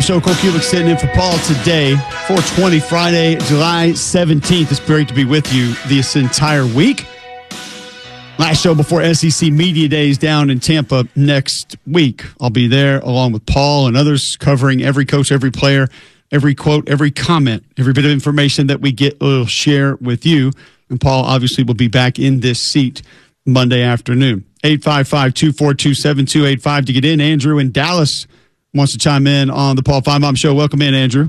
So Cole Kulik sitting in for Paul today, 420 Friday, July 17th. It's great to be with you this entire week. Last show before SEC Media Days down in Tampa next week. I'll be there along with Paul and others covering every coach, every player, every quote, every comment, every bit of information that we get, we'll share with you. And Paul obviously will be back in this seat Monday afternoon. 855-242-7285 to get in. Andrew in Dallas wants to chime in on the Paul Finebaum Show. Welcome in, Andrew.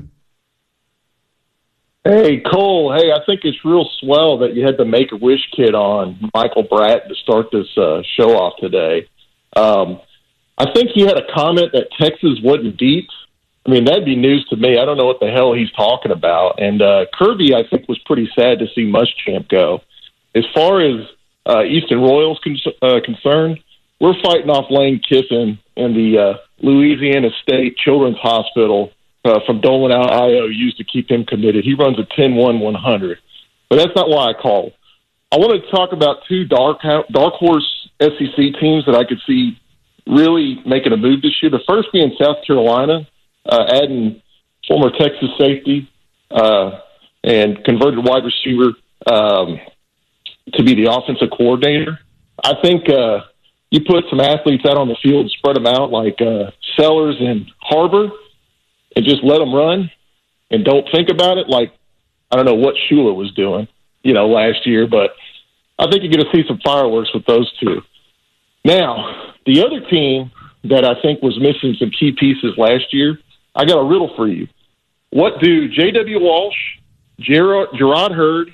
Hey, Cole. Hey, I think it's real swell that you had the Make-A-Wish kid on, Michael Bratt, to start this show off today. I think he had a comment that Texas wasn't deep. I mean, that'd be news to me. I don't know what the hell he's talking about. And Kirby, I think, was pretty sad to see Muschamp go. As far as Eastern Royals concerned, we're fighting off Lane Kiffin and the Louisiana State Children's Hospital from Dolan IOUs to keep him committed. He runs a 10-1-100. But that's not why I called. I want to talk about two dark horse SEC teams that I could see really making a move this year. The first being South Carolina, adding former Texas safety and converted wide receiver to be the offensive coordinator. I think you put some athletes out on the field, spread them out like Sellers and Harbor, and just let them run and don't think about it. Like, I don't know what Shula was doing, last year, but I think you're going to see some fireworks with those two. Now, the other team that I think was missing some key pieces last year, I got a riddle for you. What do J.W. Walsh, Gerard Hurd,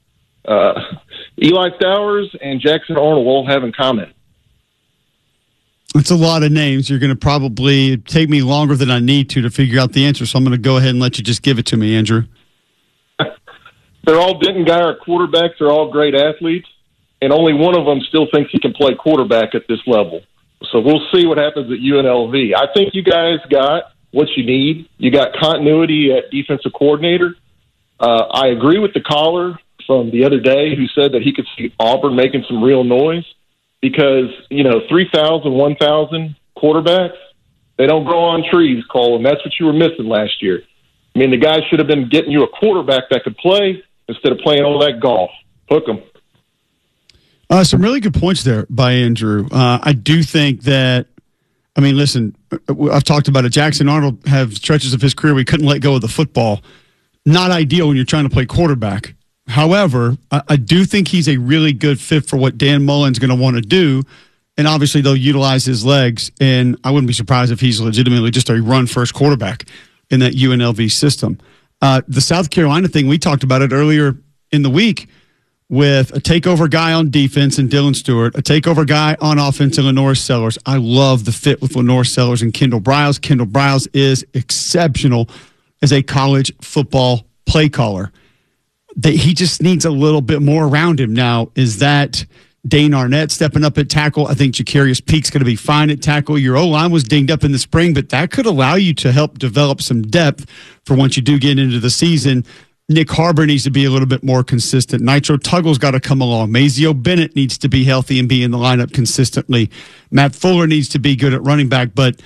Eli Stowers, and Jackson Arnold all have in common? It's a lot of names. You're going to probably take me longer than I need to figure out the answer, so I'm going to go ahead and let you just give it to me, Andrew. They're all Denton Guyer quarterbacks. They're all great athletes, and only one of them still thinks he can play quarterback at this level. So we'll see what happens at UNLV. I think you guys got what you need. You got continuity at defensive coordinator. I agree with the caller from the other day who said that he could see Auburn making some real noise. Because, 3,000, 1,000 quarterbacks, they don't grow on trees, Cole, and that's what you were missing last year. I mean, the guy should have been getting you a quarterback that could play instead of playing all that golf. Hook 'em. Some really good points there by Andrew. I do think that, listen, I've talked about it. Jackson Arnold have stretches of his career where he couldn't let go of the football. Not ideal when you're trying to play quarterback. However, I do think he's a really good fit for what Dan Mullen's going to want to do, and obviously they'll utilize his legs, and I wouldn't be surprised if he's legitimately just a run-first quarterback in that UNLV system. The South Carolina thing, we talked about it earlier in the week with a takeover guy on defense in Dylan Stewart, a takeover guy on offense in Lenore Sellers. I love the fit with Lenore Sellers and Kendall Briles. Kendall Briles is exceptional as a college football play caller. That he just needs a little bit more around him. Now, is that Dane Arnett stepping up at tackle? I think Jacarius Peake's going to be fine at tackle. Your O-line was dinged up in the spring, but that could allow you to help develop some depth for once you do get into the season. Nick Harbor needs to be a little bit more consistent. Nitro Tuggle's got to come along. Mazio Bennett needs to be healthy and be in the lineup consistently. Matt Fuller needs to be good at running back, but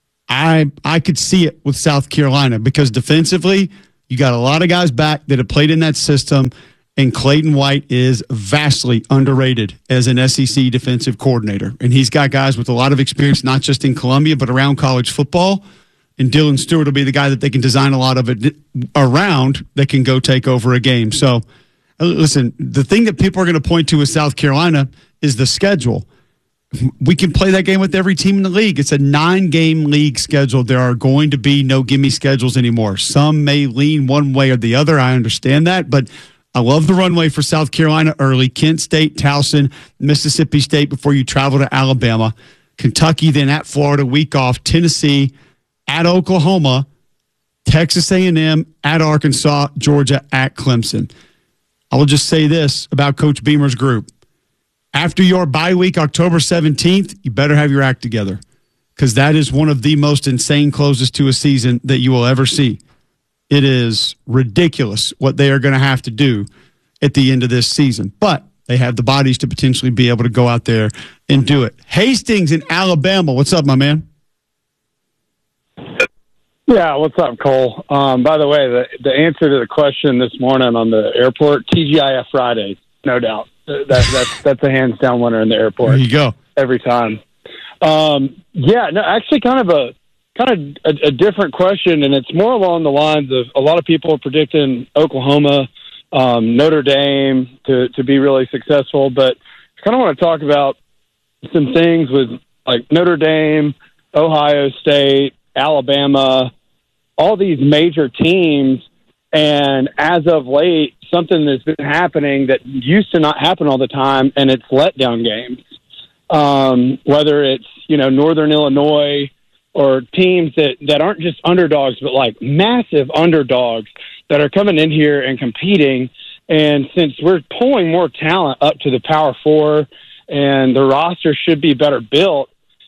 I could see it with South Carolina because defensively, you got a lot of guys back that have played in that system, and Clayton White is vastly underrated as an SEC defensive coordinator. And he's got guys with a lot of experience, not just in Columbia, but around college football. And Dylan Stewart will be the guy that they can design a lot of it around that can go take over a game. So, listen, the thing that people are going to point to with South Carolina is the schedule. We can play that game with every team in the league. It's a 9-game league schedule. There are going to be no gimme schedules anymore. Some may lean one way or the other. I understand that, but I love the runway for South Carolina early. Kent State, Towson, Mississippi State before you travel to Alabama. Kentucky, then at Florida, week off. Tennessee, at Oklahoma. Texas A&M, at Arkansas. Georgia, at Clemson. I will just say this about Coach Beamer's group. After your bye week, October 17th, you better have your act together because that is one of the most insane closes to a season that you will ever see. It is ridiculous what they are going to have to do at the end of this season. But they have the bodies to potentially be able to go out there and do it. Hastings in Alabama. What's up, my man? Yeah, what's up, Cole? By the way, the answer to the question this morning on the airport, TGIF Fridays, no doubt. That's a hands down winner in the airport. There you go. Every time. Actually, kind of a different question, and it's more along the lines of a lot of people are predicting Oklahoma, Notre Dame to be really successful, but I kind of want to talk about some things with like Notre Dame, Ohio State, Alabama, all these major teams, and as of late, something that's been happening that used to not happen all the time, and it's letdown games. Whether it's, Northern Illinois or teams that aren't just underdogs, but like massive underdogs that are coming in here and competing. And since we're pulling more talent up to the Power Four and the roster should be better built,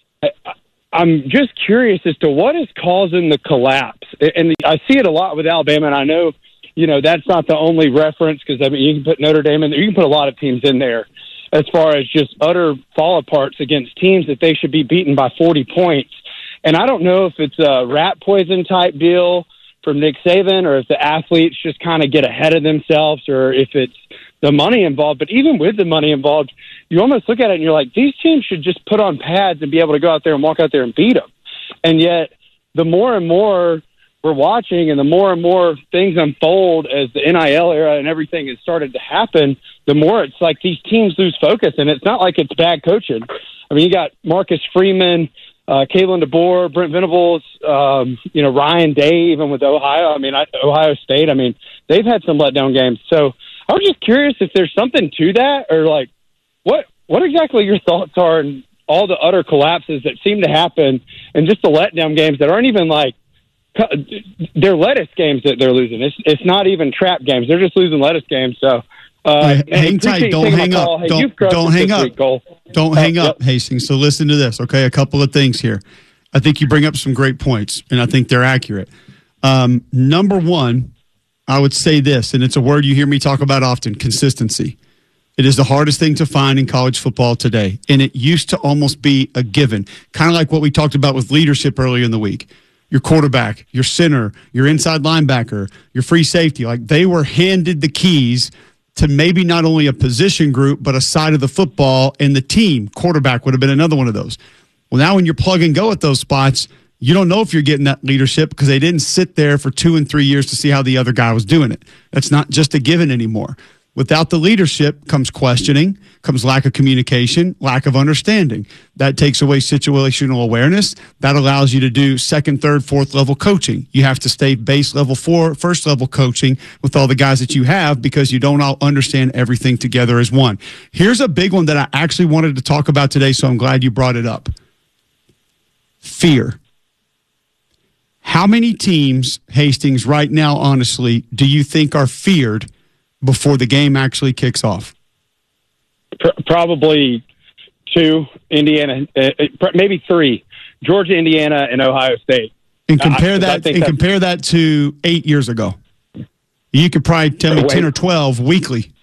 I'm just curious as to what is causing the collapse. And I see it a lot with Alabama, and I know, that's not the only reference because, you can put Notre Dame in there. You can put a lot of teams in there as far as just utter fall-aparts against teams that they should be beaten by 40 points. And I don't know if it's a rat poison type deal from Nick Saban or if the athletes just kind of get ahead of themselves or if it's the money involved. But even with the money involved, you almost look at it and you're like, these teams should just put on pads and be able to go out there and walk out there and beat them. And yet the more and more we're watching and the more and more things unfold as the NIL era and everything has started to happen, the more it's like these teams lose focus. And it's not like it's bad coaching. I mean, you got Marcus Freeman, Kalen DeBoer, Brent Venables, Ryan Day, even with Ohio. Ohio State. They've had some letdown games. So I was just curious if there's something to that or like what exactly your thoughts are on all the utter collapses that seem to happen and just the letdown games that aren't even like, they're lettuce games that they're losing. It's not even trap games. They're just losing lettuce games. So hang tight. Don't hang up. Hey, don't hang up. Don't hang up, Yep. Hastings. So listen to this, okay? A couple of things here. I think you bring up some great points, and I think they're accurate. Number one, I would say this, and it's a word you hear me talk about often, consistency. It is the hardest thing to find in college football today, and it used to almost be a given, kind of like what we talked about with leadership earlier in the week. Your quarterback, your center, your inside linebacker, your free safety, like they were handed the keys to maybe not only a position group, but a side of the football and the team. Quarterback would have been another one of those. Well, now when you're plug and go at those spots, you don't know if you're getting that leadership because they didn't sit there for 2 and 3 years to see how the other guy was doing it. That's not just a given anymore. Without the leadership comes questioning, comes lack of communication, lack of understanding. That takes away situational awareness. That allows you to do second, third, fourth level coaching. You have to stay base level 4, first level coaching with all the guys that you have because you don't all understand everything together as one. Here's a big one that I actually wanted to talk about today, so I'm glad you brought it up. Fear. How many teams, Hastings, right now, honestly, do you think are feared before the game actually kicks off? Probably 2, Indiana, maybe 3, Georgia, Indiana, and Ohio State. And compare that to 8 years ago. You could probably tell me 10 or 12 weekly.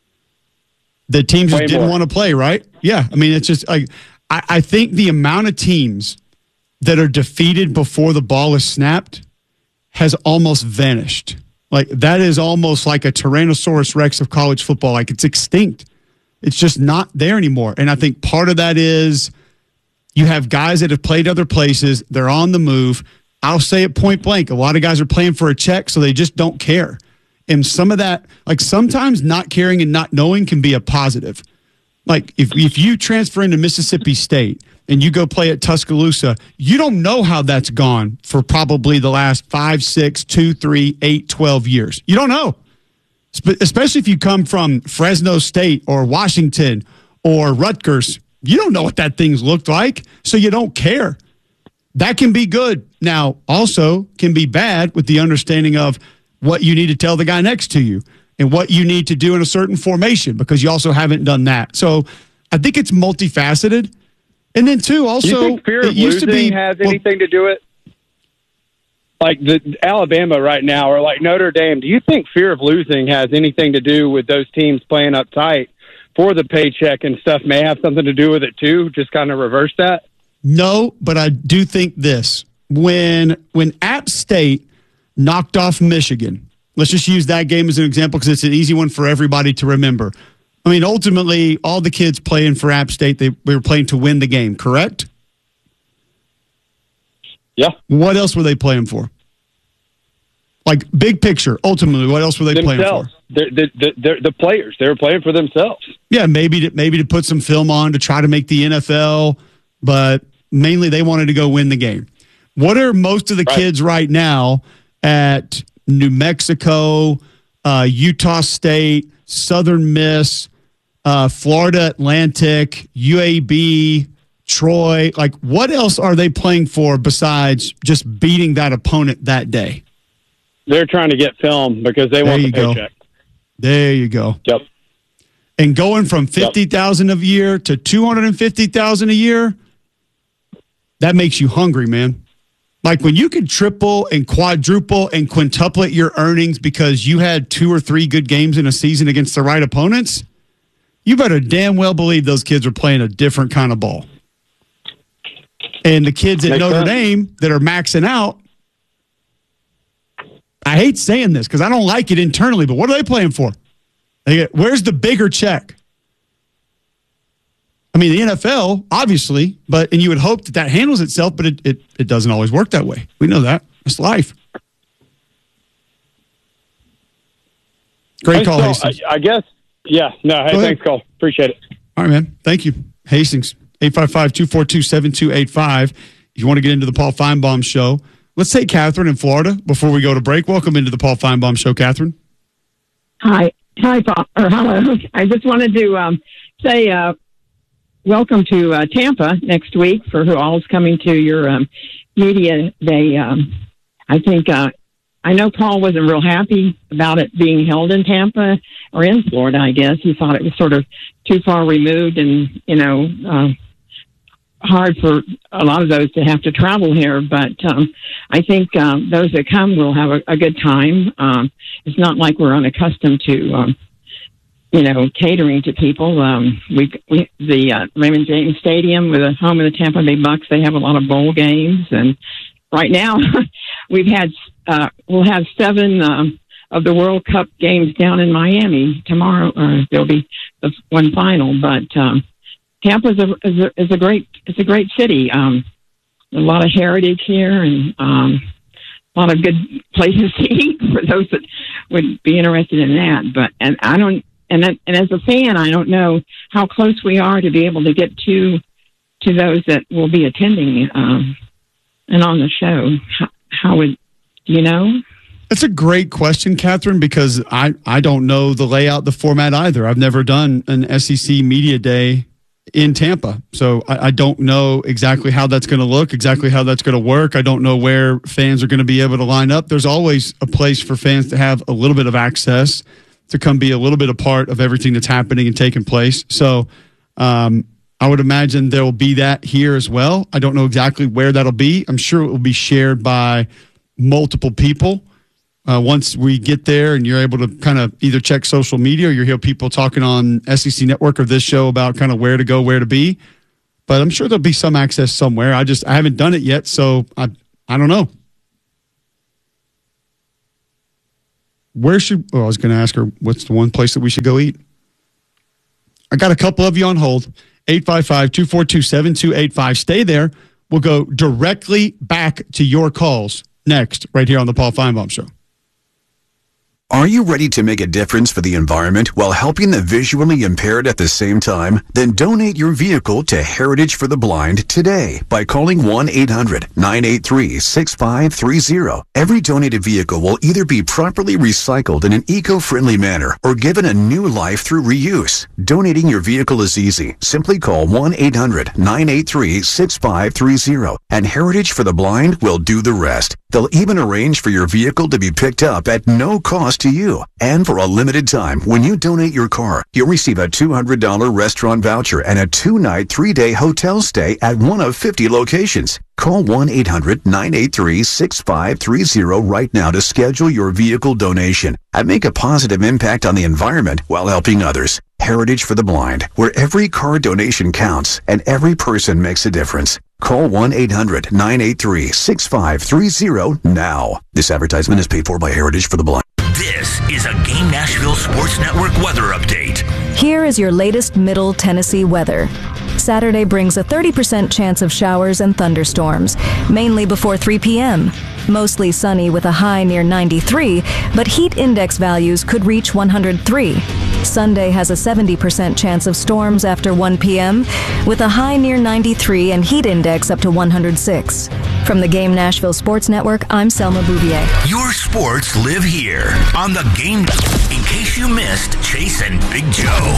The teams just didn't want to play, right? Yeah. It's just like I think the amount of teams that are defeated before the ball is snapped has almost vanished. Like that is almost like a Tyrannosaurus Rex of college football. Like it's extinct. It's just not there anymore. And I think part of that is you have guys that have played other places. They're on the move. I'll say it point blank. A lot of guys are playing for a check, so they just don't care. And some of that, like sometimes not caring and not knowing can be a positive. Like if you transfer into Mississippi State and you go play at Tuscaloosa, you don't know how that's gone for probably the last 5, 6, 2, 3, 8, 12 years. You don't know. Especially if you come from Fresno State or Washington or Rutgers. You don't know what that thing's looked like, so you don't care. That can be good. Now, also can be bad with the understanding of what you need to tell the guy next to you and what you need to do in a certain formation because you also haven't done that. So I think it's multifaceted. And then, too, also, you think fear of losing has anything to do with it? Like the Alabama right now or like Notre Dame, do you think fear of losing has anything to do with those teams playing up tight for the paycheck and stuff may have something to do with it, too? Just kind of reverse that? No, but I do think this. when App State knocked off Michigan, let's just use that game as an example because it's an easy one for everybody to remember. I mean, ultimately, all the kids playing for App State, they were playing to win the game, correct? Yeah. What else were they playing for? Like, big picture, ultimately, what else were they playing for? The players. They were playing for themselves. Yeah, maybe to put some film on to try to make the NFL, but mainly they wanted to go win the game. What are most of the kids right now at New Mexico, Utah State, Southern Miss, Florida Atlantic, UAB, Troy? Like, what else are they playing for besides just beating that opponent that day? They're trying to get film because they want the paycheck. There you go. Yep. And going from $50,000 a year to $250,000 a year, that makes you hungry, man. Like when you can triple and quadruple and quintuplet your earnings because you had 2 or 3 good games in a season against the right opponents, you better damn well believe those kids are playing a different kind of ball. And the kids at Notre Dame that are maxing out, I hate saying this because I don't like it internally, but what are they playing for? Where's the bigger check? I mean, the NFL, obviously, and you would hope that handles itself, but it doesn't always work that way. We know that. It's life. Great call, Hastings. I guess, yeah. No, hey, thanks, Cole. Appreciate it. All right, man. Thank you. Hastings, 855-242-7285. If you want to get into the Paul Feinbaum Show, let's take Catherine in Florida before we go to break. Welcome into the Paul Feinbaum Show, Catherine. Hi, Paul. Or hello. I just wanted to say welcome to Tampa next week for who all is coming to your media day. I think I know Paul wasn't real happy about it being held in Tampa or in Florida. I guess he thought it was sort of too far removed, and hard for a lot of those to have to travel here, but I think those that come will have a good time. It's not like we're unaccustomed to, catering to people. The Raymond James Stadium, with the home of the Tampa Bay Bucks, they have a lot of bowl games, and right now we'll have 7 of the World Cup games down in Miami tomorrow. There'll be the one final, but Tampa is a great city. A lot of heritage here, and a lot of good places to eat for those that would be interested in that. And as a fan, I don't know how close we are to be able to get to those that will be attending and on the show. How would you know? That's a great question, Catherine, because I don't know the layout, the format either. I've never done an SEC media day in Tampa. So I don't know exactly how that's going to look, exactly how that's going to work. I don't know where fans are going to be able to line up. There's always a place for fans to have a little bit of access, to come be a little bit a part of everything that's happening and taking place. So I would imagine there will be that here as well. I don't know exactly where that'll be. I'm sure it will be shared by multiple people. Once we get there and you're able to kind of either check social media or you hear people talking on SEC Network or this show about kind of where to go, where to be. But I'm sure there'll be some access somewhere. I haven't done it yet, so I don't know. I was going to ask her, what's the one place that we should go eat? I got a couple of you on hold. 855-242-7285. Stay there. We'll go directly back to your calls next, right here on the Paul Feinbaum Show. Are you ready to make a difference for the environment while helping the visually impaired at the same time? Then donate your vehicle to Heritage for the Blind today by calling 1-800-983-6530. Every donated vehicle will either be properly recycled in an eco-friendly manner or given a new life through reuse. Donating your vehicle is easy. Simply call 1-800-983-6530 and Heritage for the Blind will do the rest. They'll even arrange for your vehicle to be picked up at no cost to you. And for a limited time, when you donate your car, you'll receive a $200 restaurant voucher and a 2-night, 3-day hotel stay at one of 50 locations. Call 1-800-983-6530 right now to schedule your vehicle donation and make a positive impact on the environment while helping others. Heritage for the Blind, where every car donation counts and every person makes a difference. Call 1-800-983-6530 now. This advertisement is paid for by Heritage for the Blind. This is a Game Nashville Sports Network weather update. Here is your latest Middle Tennessee weather. Saturday brings a 30% chance of showers and thunderstorms, mainly before 3 p.m. Mostly sunny with a high near 93, but heat index values could reach 103. Sunday has a 70% chance of storms after 1 p.m., with a high near 93 and heat index up to 106. From the Game Nashville Sports Network, I'm Selma Bouvier. Your sports live here on the Game. In case you missed Chase and Big Joe.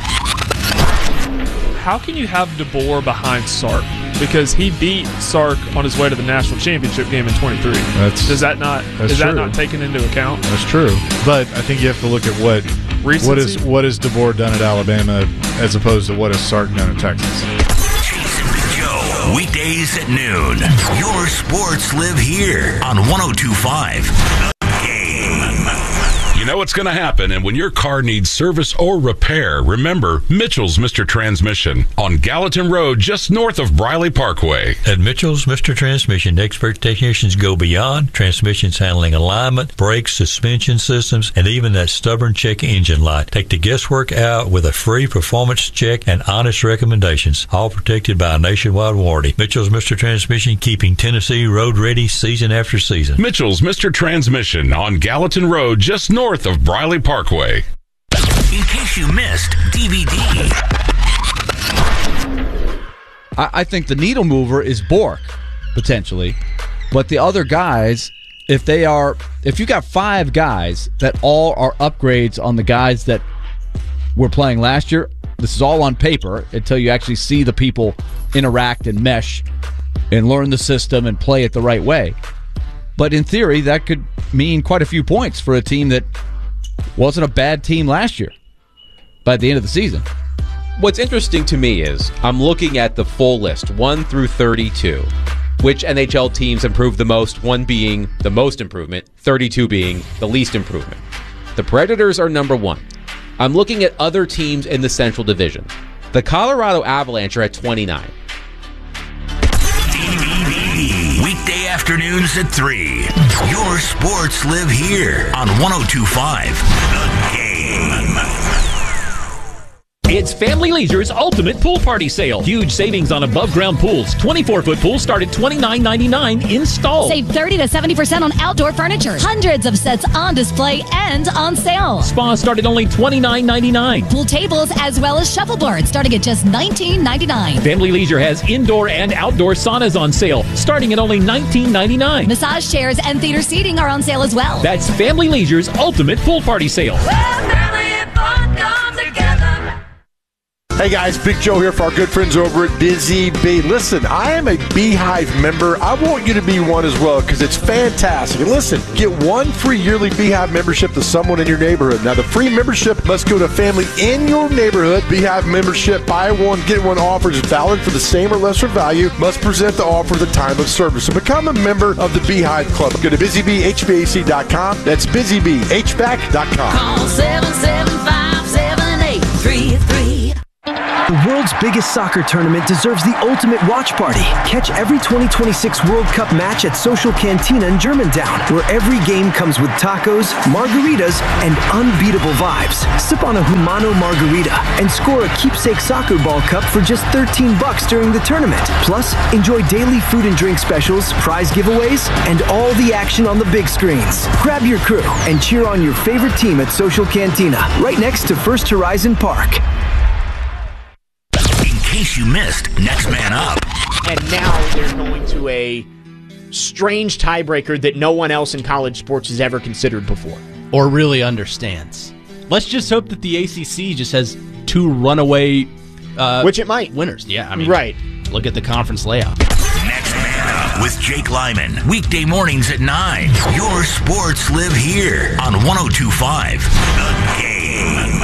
How can you have DeBoer behind Sark? Because he beat Sark on his way to the national championship game in 23. Is that not taken into account? That's true. But I think you have to look at what has DeBoer done at Alabama as opposed to what has Sark done at Texas. Chase and Big Joe, weekdays at noon. Your sports live here on 102.5 The Game. You know what's going to happen, and when your car needs service or repair, remember Mitchell's Mr. Transmission on Gallatin Road, just north of Briley Parkway. At Mitchell's Mr. Transmission, expert technicians go beyond transmissions handling alignment, brakes, suspension systems, and even that stubborn check engine light. Take the guesswork out with a free performance check and honest recommendations, all protected by a nationwide warranty. Mitchell's Mr. Transmission, keeping Tennessee road ready season after season. Mitchell's Mr. Transmission on Gallatin Road, just north of Briley Parkway. In case you missed DVD. I think the needle mover is Bork, potentially. But the other guys, if you got 5 guys that all are upgrades on the guys that were playing last year, this is all on paper until you actually see the people interact and mesh and learn the system and play it the right way. But in theory, that could mean quite a few points for a team that wasn't a bad team last year by the end of the season. What's interesting to me is I'm looking at the full list, 1 through 32. Which NHL teams improved the most, 1 being the most improvement, 32 being the least improvement. The Predators are number 1. I'm looking at other teams in the Central Division. The Colorado Avalanche are at 29. Weekday afternoons at 3. Your sports live here on 102.5 The Game. It's Family Leisure's Ultimate Pool Party Sale. Huge savings on above-ground pools. 24-foot pools start at $29.99 installed. Save 30 to 70% on outdoor furniture. Hundreds of sets on display and on sale. Spas start at only $29.99. Pool tables as well as shuffleboards starting at just $19.99. Family Leisure has indoor and outdoor saunas on sale starting at only $19.99. Massage chairs and theater seating are on sale as well. That's Family Leisure's Ultimate Pool Party Sale. Hey guys, Big Joe here for our good friends over at Busy Bee. Listen, I am a Beehive member. I want you to be one as well because it's fantastic. And listen, get 1 free yearly Beehive membership to someone in your neighborhood. Now, the free membership must go to a family in your neighborhood. Beehive membership, buy one, get one offer is valid for the same or lesser value. Must present the offer at the time of service. So become a member of the Beehive Club. Go to BusyBeeHVAC.com. That's BusyBeeHVAC.com. Call 775-7833. The world's biggest soccer tournament deserves the ultimate watch party. Catch every 2026 World Cup match at Social Cantina in Germantown, where every game comes with tacos, margaritas, and unbeatable vibes. Sip on a Humano margarita and score a keepsake soccer ball cup for just $13 during the tournament. Plus, enjoy daily food and drink specials, prize giveaways, and all the action on the big screens. Grab your crew and cheer on your favorite team at Social Cantina, right next to First Horizon Park. In case you missed Next Man Up. And now they're going to a strange tiebreaker that no one else in college sports has ever considered before. Or really understands. Let's just hope that the ACC just has 2 runaway which it might. Winners. Yeah, I mean, right. Look at the conference layout. Next Man Up with Jake Lyman. Weekday mornings at 9. Your sports sports live here on 102.5 The Game.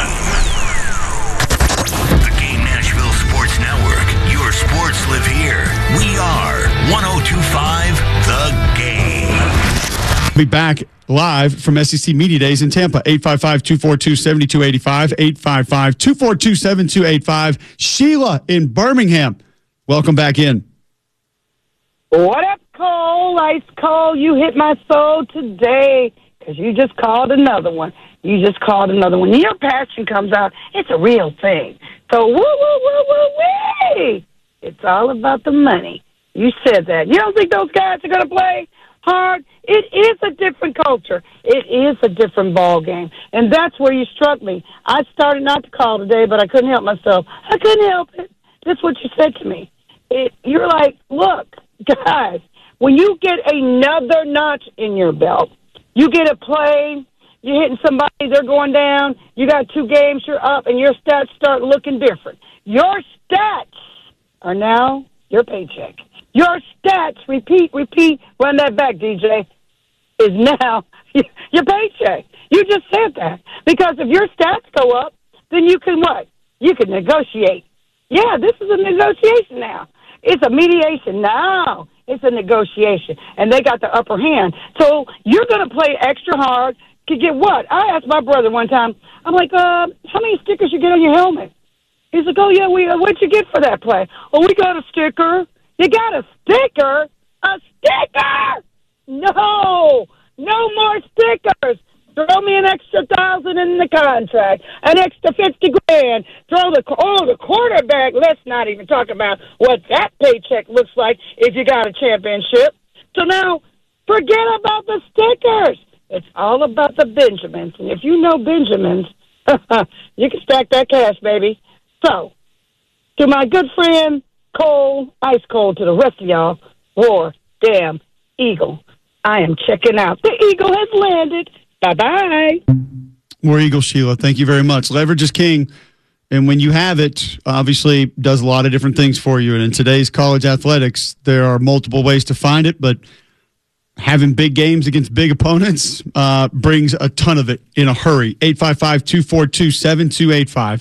The Game Nashville Sports Network. Your sports live here. We are 102.5 The Game. Be back live from SEC Media Days in Tampa. 855-242-7285. 855-242-7285. Sheila in Birmingham. Welcome back in. What up, Cole? Ice Cole, you hit my soul today because you just called another one. Your passion comes out. It's a real thing. So, woo. It's all about the money. You said that. You don't think those guys are going to play hard? It is a different culture. It is a different ball game. And that's where you struck me. I started not to call today, but I couldn't help myself. I couldn't help it. That's what you said to me. You're like, look, guys, when you get another notch in your belt, you get a play, you're hitting somebody, they're going down, you got 2 games, you're up, and your stats start looking different. Your stats are now your paycheck. Your stats, repeat, run that back, DJ, is now your paycheck. You just said that. Because if your stats go up, then you can what? You can negotiate. Yeah, this is a negotiation now. It's a mediation now. It's a negotiation. And they got the upper hand. So you're going to play extra hard to get what? I asked my brother one time, I'm like, how many stickers you get on your helmet? He's like, oh, yeah, what'd you get for that play? Oh, we got a sticker. You got a sticker? A sticker? No more stickers. Throw me an extra $1,000 in the contract, an extra $50,000. Throw the quarterback. Let's not even talk about what that paycheck looks like if you got a championship. So now, forget about the stickers. It's all about the Benjamins, and if you know Benjamins, you can stack that cash, baby. So, to my good friend Cole, ice cold, to the rest of y'all, War Damn Eagle. I am checking out. The Eagle has landed. Bye-bye. War Eagle, Sheila. Thank you very much. Leverage is king. And when you have it, obviously does a lot of different things for you. And in today's college athletics, there are multiple ways to find it, but having big games against big opponents brings a ton of it in a hurry. 855-242-7285.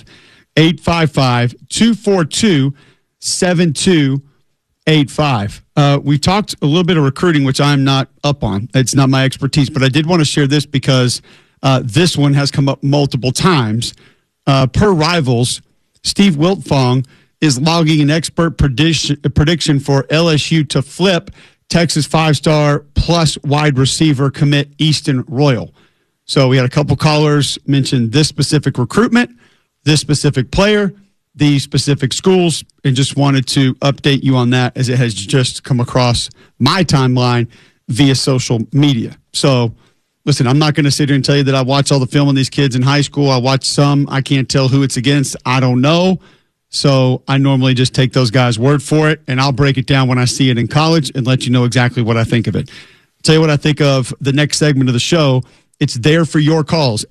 855-242-7285. We've talked a little bit of recruiting, which I'm not up on. It's not my expertise, but I did want to share this because this one has come up multiple times. Per Rivals, Steve Wiltfong is logging an expert prediction for LSU to flip Texas 5-star plus wide receiver commit Easton Royal. So we had a couple callers mention this specific recruitment, this specific player, these specific schools, and just wanted to update you on that as it has just come across my timeline via social media. So, listen, I'm not going to sit here and tell you that I watch all the film on these kids in high school. I watch some. I can't tell who it's against. I don't know. So I normally just take those guys' word for it, and I'll break it down when I see it in college and let you know exactly what I think of it. I'll tell you what I think of the next segment of the show. It's there for your calls,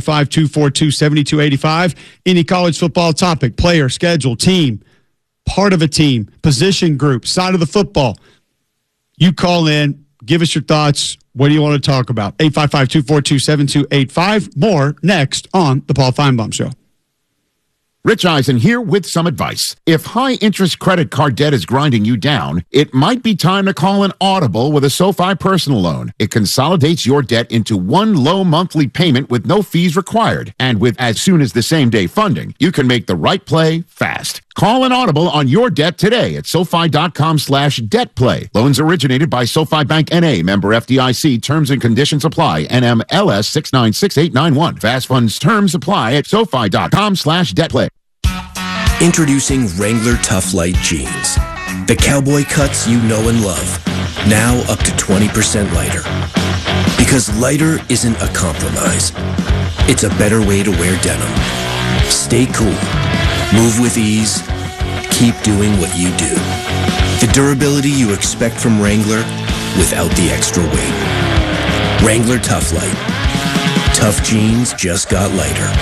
855-242-7285. Any college football topic, player, schedule, team, part of a team, position group, side of the football. You call in, give us your thoughts. What do you want to talk about? 855-242-7285. More next on The Paul Feinbaum Show. Rich Eisen here with some advice. If high-interest credit card debt is grinding you down, it might be time to call an Audible with a SoFi personal loan. It consolidates your debt into one low monthly payment with no fees required. And with as soon as the same-day funding, you can make the right play fast. Call an Audible on your debt today at SoFi.com/debtplay. Loans originated by SoFi Bank N.A. Member FDIC. Terms and conditions apply. NMLS 696891. Fast funds terms apply at SoFi.com/debtplay. Introducing Wrangler Tough Light Jeans. The cowboy cuts you know and love. Now up to 20% lighter. Because lighter isn't a compromise. It's a better way to wear denim. Stay cool. Move with ease. Keep doing what you do. The durability you expect from Wrangler without the extra weight. Wrangler Tough Light. Tough jeans just got lighter.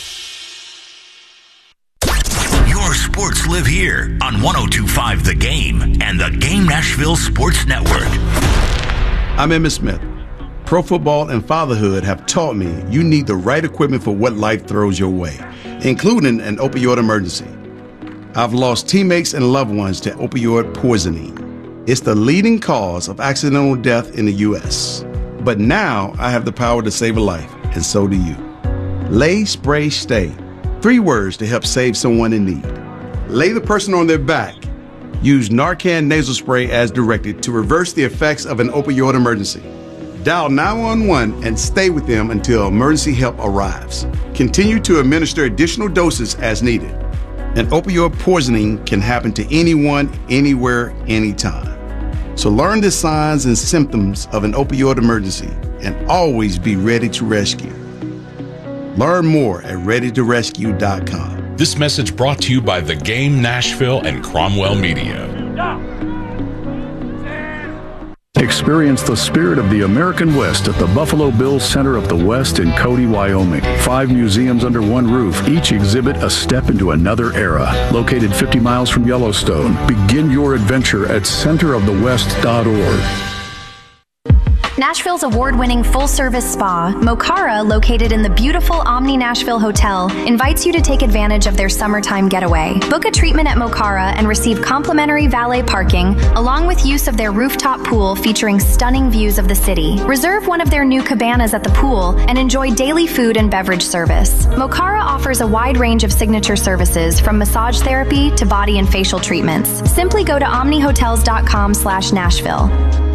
Your sports live here on 102.5 The Game and the Game Nashville Sports Network. I'm Emmitt Smith. pro football and fatherhood have taught me you need the right equipment for what life throws your way, including an opioid emergency. I've lost teammates and loved ones to opioid poisoning. It's the leading cause of accidental death in the U.S. But now I have the power to save a life, and so do you. Lay, spray, stay. 3 words to help save someone in need. Lay the person on their back. Use Narcan nasal spray as directed to reverse the effects of an opioid emergency. Dial 911 and stay with them until emergency help arrives. Continue to administer additional doses as needed. An opioid poisoning can happen to anyone, anywhere, anytime. So learn the signs and symptoms of an opioid emergency and always be ready to rescue. Learn more at readytorescue.com. This message brought to you by The Game Nashville and Cromwell Media. Experience the spirit of the American West at the Buffalo Bills Center of the West in Cody, Wyoming. 5 museums under one roof, each exhibit a step into another era. Located 50 miles from Yellowstone, begin your adventure at centerofthewest.org. Nashville's award-winning full-service spa, Mokara, located in the beautiful Omni Nashville Hotel, invites you to take advantage of their summertime getaway. Book a treatment at Mokara and receive complimentary valet parking, along with use of their rooftop pool featuring stunning views of the city. Reserve one of their new cabanas at the pool and enjoy daily food and beverage service. Mokara offers a wide range of signature services, from massage therapy to body and facial treatments. Simply go to omnihotels.com/Nashville.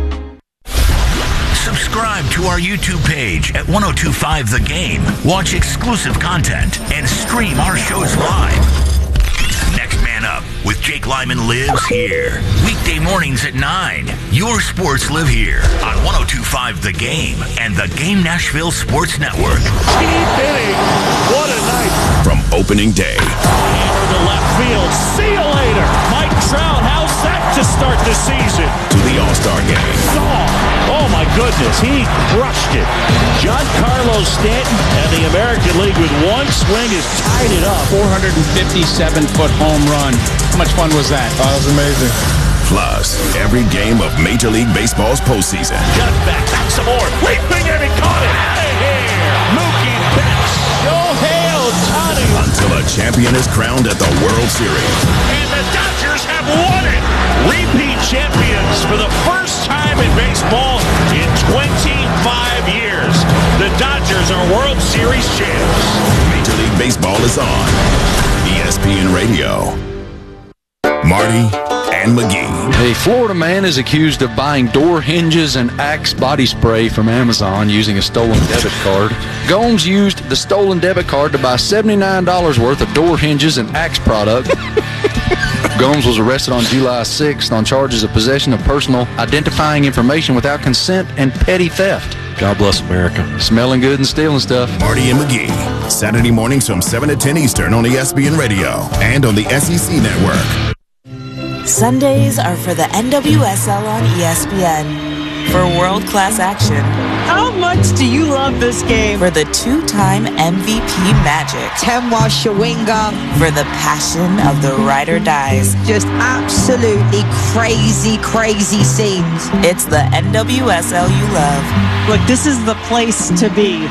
Subscribe to our YouTube page at 1025 The Game. Watch exclusive content and stream our shows live. Next Man Up with Jake Lyman lives here. Weekday mornings at 9. Your sports live here on 1025 The Game and the Game Nashville Sports Network. Keep hitting. What a night. From opening day. Hammer to left field. See you later. Mike Trout, how's that to start the season? To the All-Star Game. Oh my goodness, he crushed it. Giancarlo Stanton and the American League with one swing has tied it up. 457-foot home run. How much fun was that? Oh, that was amazing. Plus, every game of Major League Baseball's postseason. Cut back some more. Leaping and he caught it. Here, Mookie Betts. Shohei Ohtani. Until a champion is crowned at the World Series. And the Dodgers have won it. Repeat champions for the first time in baseball in 25 years. The Dodgers are World Series champs. Major League Baseball is on ESPN Radio. Marty and McGee. A Florida man is accused of buying door hinges and Axe body spray from Amazon using a stolen debit card. Gomes used the stolen debit card to buy $79 worth of door hinges and Axe product. Gomes was arrested on July 6th on charges of possession of personal identifying information without consent and petty theft. God bless America. Smelling good and stealing stuff. Marty and McGee. Saturday mornings from 7 to 10 Eastern on ESPN Radio and on the SEC Network. Sundays are for the NWSL on ESPN. For world-class action. How much do you love this game? For the 2-time MVP Magic. Temwa Shawinga. For the passion of the ride or dies. Just absolutely crazy, crazy scenes. It's the NWSL you love. Look, this is the place to be.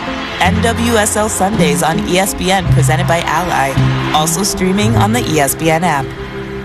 NWSL Sundays on ESPN, presented by Ally. Also streaming on the ESPN app.